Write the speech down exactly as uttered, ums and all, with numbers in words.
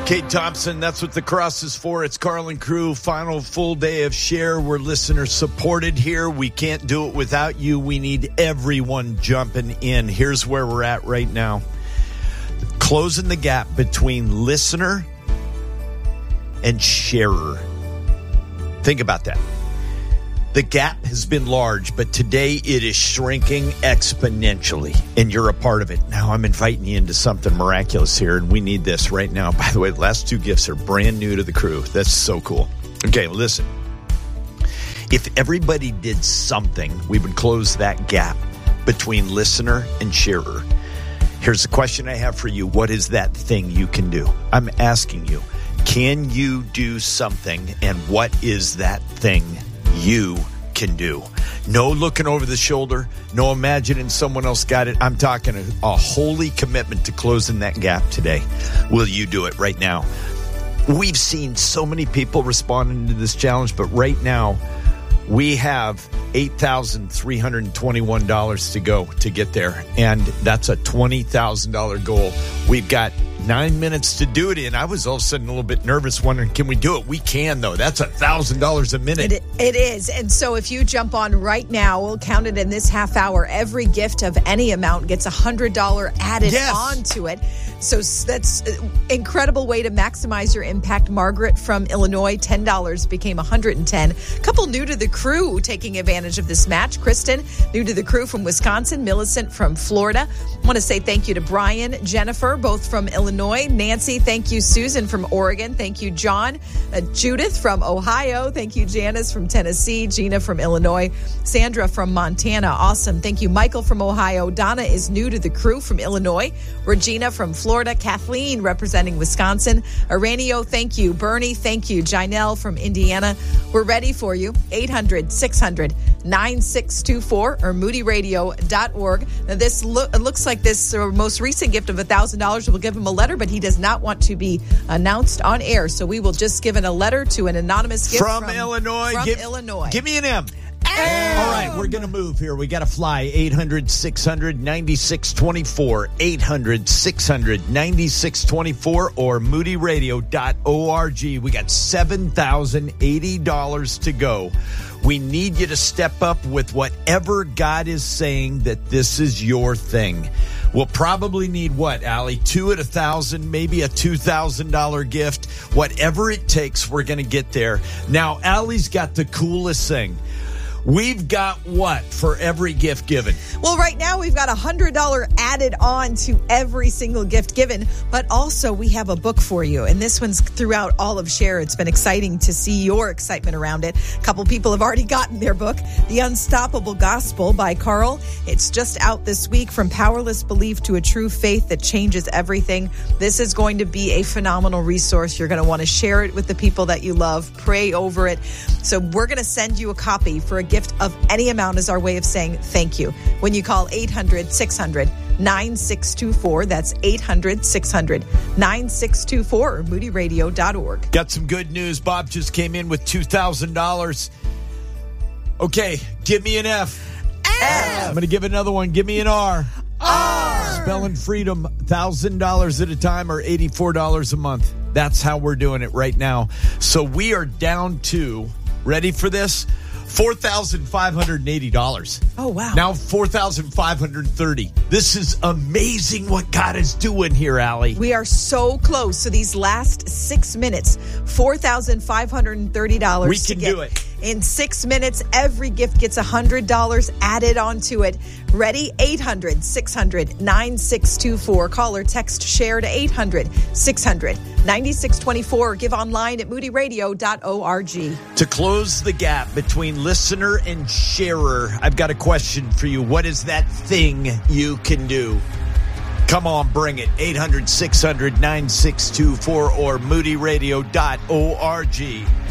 Kate Thompson, that's what the cross is for. It's Carlin Crew, final full day of Share. We're listener supported here. We can't do it without you. We need everyone jumping in. Here's where we're at right now. Closing the gap between listener and sharer. Think about that. The gap has been large, but today it is shrinking exponentially, and you're a part of it. Now I'm inviting you into something miraculous here, and we need this right now. By the way, the last two gifts are brand new to the crew. That's so cool. Okay, listen. If everybody did something, we would close that gap between listener and sharer. Here's the question I have for you. What is that thing you can do? I'm asking you, can you do something, and what is that thing you can do? No looking over the shoulder, no imagining someone else got it. I'm talking a, a holy commitment to closing that gap today. Will you do it right now? We've seen so many people responding to this challenge, but right now we have eight thousand three hundred twenty-one dollars to go to get there, and that's a twenty thousand dollars goal. We've got nine minutes to do it in. I was all of a sudden a little bit nervous, wondering, can we do it? We can, though. That's one thousand dollars a minute. It, it is. And so if you jump on right now, we'll count it in this half hour. Every gift of any amount gets one hundred dollars added yes. onto it. So that's an incredible way to maximize your impact. Margaret from Illinois, ten dollars became one hundred ten dollars. A couple new to the crew taking advantage of this match. Kristen, new to the crew from Wisconsin. Millicent from Florida. I want to say thank you to Brian, Jennifer, both from Illinois. Nancy, thank you. Susan from Oregon. Thank you, John. Uh, Judith from Ohio. Thank you, Janice from Tennessee. Gina from Illinois. Sandra from Montana. Awesome. Thank you, Michael from Ohio. Donna is new to the crew from Illinois. Regina from Florida. Kathleen representing Wisconsin. Aranio, thank you. Bernie, thank you. Janelle from Indiana. We're ready for you. eight hundred, six hundred, nine six two four or moody radio dot org. Now, this lo- it looks like this uh, most recent gift of one thousand dollars will give him a letter, but he does not want to be announced on air. So we will just give a letter to an anonymous gift from, from Illinois. From give, Illinois. Give me an M. M. All right, we're going to move here. We got to fly. eight hundred, six hundred, ninety-six twenty-four. eight hundred, six hundred, ninety-six twenty-four or moody radio dot org. We got seven thousand eighty dollars to go. We need you to step up with whatever God is saying that this is your thing. We'll probably need what, Allie? Two at a thousand, maybe a two thousand dollars gift. Whatever it takes, we're going to get there. Now, Allie's got the coolest thing. We've got what for every gift given? Well, right now we've got one hundred dollars added on to every single gift given, but also we have a book for you. And this one's throughout all of Share. It's been exciting to see your excitement around it. A couple people have already gotten their book, The Unstoppable Gospel by Carl. It's just out this week, From Powerless Belief to a True Faith That Changes Everything. This is going to be a phenomenal resource. You're going to want to share it with the people that you love. Pray over it. So we're going to send you a copy for a gift of any amount as our way of saying thank you. When you call eight hundred, six hundred, nine six two four, that's eight hundred, six hundred, nine six two four or moody radio dot org. Got some good news. Bob just came in with two thousand dollars. Okay, give me an F. F. I'm going to give another one. Give me an R. R. Spelling freedom, one thousand dollars at a time or eighty-four dollars a month. That's how we're doing it right now. So we are down to, ready for this? four thousand five hundred eighty dollars. Oh, wow. Now four thousand five hundred thirty dollars. This is amazing what God is doing here, Allie. We are so close. So these last six minutes, four thousand five hundred thirty dollars. We can do it. In six minutes, every gift gets one hundred dollars added onto it. Ready? eight hundred, six hundred, nine six two four. Call or text Share to eight hundred, six hundred, ninety-six twenty-four. Or give online at moody radio dot org. To close the gap between listener and sharer, I've got a question for you. What is that thing you can do? Come on, bring it. eight hundred, six hundred, nine six two four or moody radio dot org.